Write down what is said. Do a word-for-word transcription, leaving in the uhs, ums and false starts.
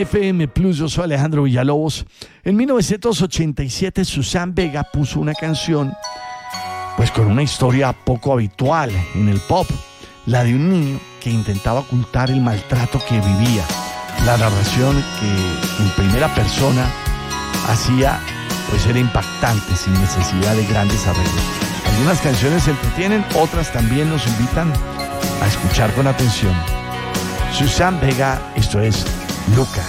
F M Plus, yo soy Alejandro Villalobos. En mil novecientos ochenta y siete, Suzanne Vega puso una canción, pues con una historia poco habitual en el pop, la de un niño que intentaba ocultar el maltrato que vivía. La narración que en primera persona hacía, pues era impactante, sin necesidad de grandes arreglos. Algunas canciones se entretienen, otras también nos invitan a escuchar con atención. Suzanne Vega, esto es Lucas.